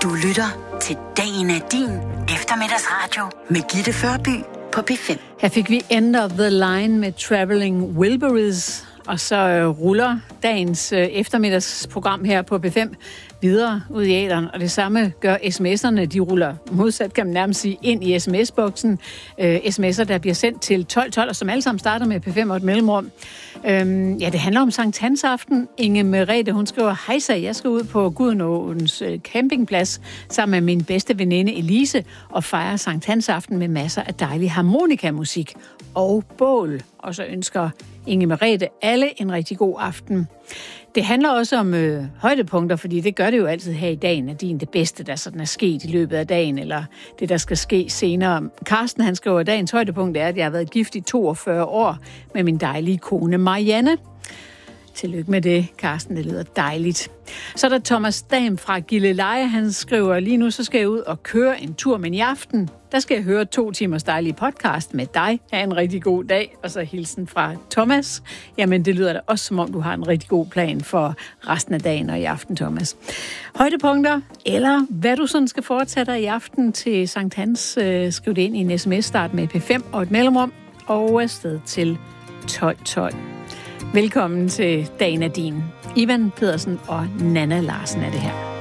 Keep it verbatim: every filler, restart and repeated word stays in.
Du lytter til Dagen er din eftermiddagsradio med Gitte Førby på P fem. Her fik vi End of the Line med Traveling Wilburys, og så øh, ruller dagens øh, eftermiddagsprogram her på P fem videre ud i æteren, og det samme gør sms'erne. De ruller modsat, kan man nærmest sige, ind i sms-boksen. Øh, sms'er, der bliver sendt til tolv tolv, og som alle sammen starter med P fem og et mellemrum. Øhm, ja, det handler om Sankt Hans aften. Inge Merete, hun skriver, hejsa, jeg skal ud på Gudenåens øh, campingplads sammen med min bedste veninde Elise og fejre Sankt Hans aften med masser af dejlig harmonikamusik og bål. Og så ønsker Inge Merete alle en rigtig god aften. Det handler også om øh, højdepunkter, fordi det gør det jo altid her i dagen, at din det bedste, der sådan er sket i løbet af dagen, eller det, der skal ske senere. Carsten, han skriver, at dagens højdepunkt er, at jeg har været gift i toogfyrre år med min dejlige kone Marianne. Tillykke med det, Carsten. Det lyder dejligt. Så er der Thomas Dam fra Gilleleje. Han skriver, lige nu så skal jeg ud og køre en tur, men i aften, der skal jeg høre to timers dejlige podcast med dig. Ha' en rigtig god dag. Og så hilsen fra Thomas. Jamen, det lyder da også, som om du har en rigtig god plan for resten af dagen og i aften, Thomas. Højdepunkter, eller hvad du sådan skal foretage dig i aften til Sankt Hans, øh, skriv det ind i en sms-start med P fem og et mellemrum, og afsted til tolv tolv. Velkommen til Dagen er din. Ivan Pedersen og Nana Larsen er det her.